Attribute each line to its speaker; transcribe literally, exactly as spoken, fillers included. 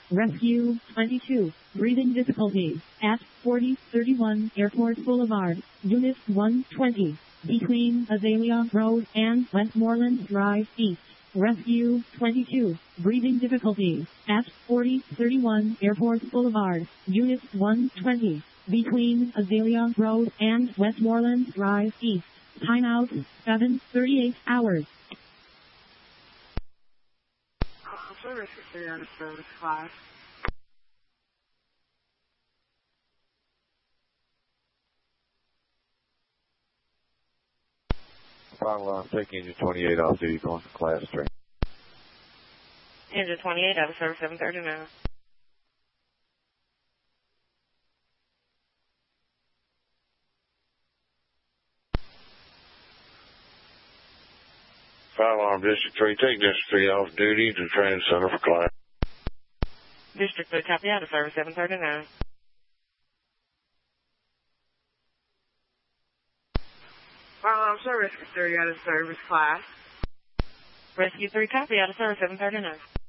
Speaker 1: Rescue twenty-two, breathing difficulties, at forty thirty-one Airport Boulevard, Unit one twenty, between Azalea Road and Westmoreland Drive East. Rescue twenty-two, breathing difficulties, at forty thirty-one Airport Boulevard, Unit one twenty, between Azalea Road and Westmoreland Drive East. Timeout, seven thirty-eight hours.
Speaker 2: Service is on service five.
Speaker 3: Final line, take engine twenty-eight off duty, going to class three.
Speaker 2: Engine twenty-eight out of service seven thirty-nine.
Speaker 3: Fire alarm, District three, take District three off duty to training center for class.
Speaker 2: District three, copy out of service seven thirty-nine. Fire alarm, service three out of service class. Rescue three, copy out of service seven thirty-nine.